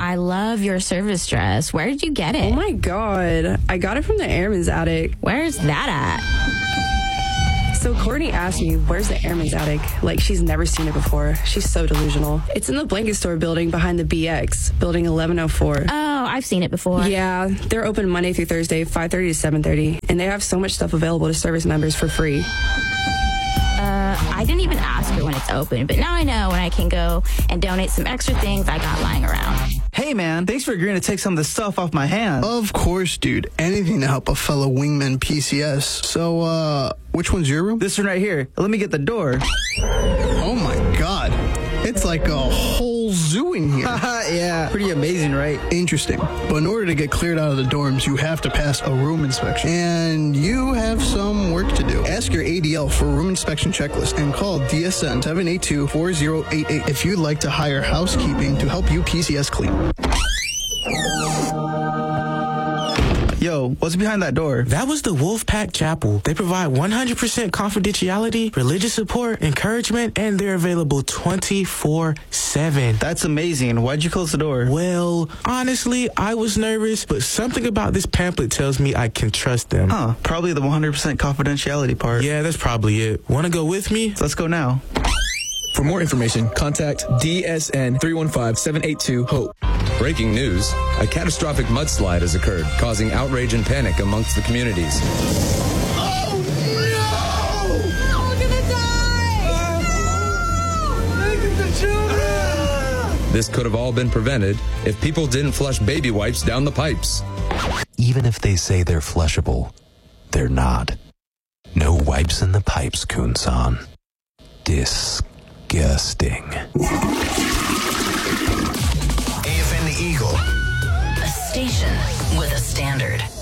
I love your service dress. Where did you get it? Oh my God. I got it from the Airman's Attic. Where's that at? So Courtney asked me, where's the Airman's Attic? Like she's never seen it before. She's so delusional. It's in the blanket store building behind the BX, building 1104. Oh, I've seen it before. Yeah, they're open Monday through Thursday, 5:30 to 7:30, and they have so much stuff available to service members for free. I didn't even ask her when it's open, but now I know when I can go and donate some extra things I got lying around. Hey, man, thanks for agreeing to take some of this stuff off my hands. Of course, dude. Anything to help a fellow wingman PCS. So, which one's your room? This one right here. Let me get the door. Oh, my God. It's like a whole zoo in here. Yeah, pretty amazing, right? Interesting. But in order to get cleared out of the dorms, you have to pass a room inspection. And you have some work to do. Ask your ADL for a room inspection checklist and call DSN 782-4088 if you'd like to hire housekeeping to help you PCS clean. Yo, what's behind that door? That was the Wolfpack Chapel. They provide 100% confidentiality, religious support, encouragement, and they're available 24/7. That's amazing. Why'd you close the door? Well, honestly, I was nervous, but something about this pamphlet tells me I can trust them. Huh, probably the 100% confidentiality part. Yeah, that's probably it. Want to go with me? Let's go now. For more information, contact DSN 315-782-HOPE. Breaking news, a catastrophic mudslide has occurred, causing outrage and panic amongst the communities. Oh, no! We're gonna die! Look at the children! This could have all been prevented if people didn't flush baby wipes down the pipes. Even if they say they're flushable, they're not. No wipes in the pipes, Kun-san. Disgusting. AFN The Eagle. A station with a standard.